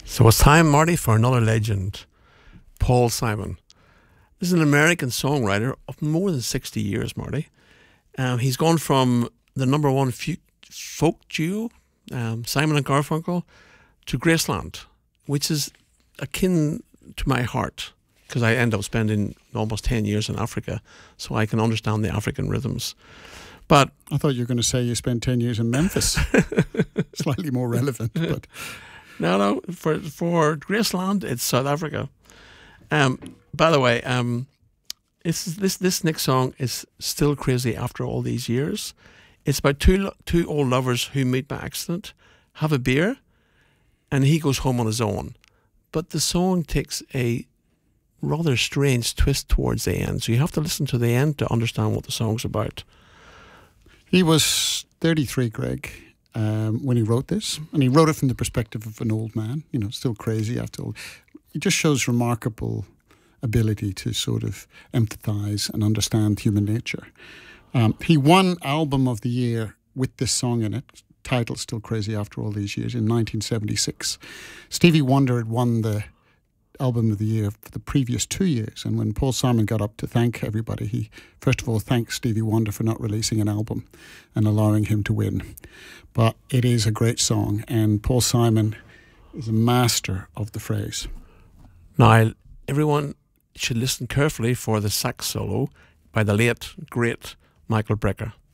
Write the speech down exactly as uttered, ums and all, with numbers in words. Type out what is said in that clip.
So it's time, Marty, for another legend, Paul Simon. This is an American songwriter of more than sixty years, Marty. Um, he's gone from the number one f- folk duo, um, Simon and Garfunkel, to Graceland, which is akin to my heart, because I end up spending almost ten years in Africa, so I can understand the African rhythms. But I thought you were going to say you spent ten years in Memphis. Slightly more relevant, but no, no. For for Graceland, it's South Africa. Um, by the way, um, it's, this this next song is still crazy after all these years. It's about two two old lovers who meet by accident, have a beer, and he goes home on his own. But the song takes a rather strange twist towards the end, so you have to listen to the end to understand what the song's about. He was thirty-three, Greg, um, when he wrote this, and he wrote it from the perspective of an old man, you know, still crazy after all. It just shows remarkable ability to sort of empathise and understand human nature. Um, he won Album of the Year with this song in it, titled Still Crazy After All These Years, in nineteen seventy-six. Stevie Wonder had won the Album of the Year for the previous two years, and when Paul Simon got up to thank everybody, he first of all thanked Stevie Wonder for not releasing an album and allowing him to win. But it is a great song, and Paul Simon is a master of the phrase. Now, everyone should listen carefully for the sax solo by the late, great Michael Brecker.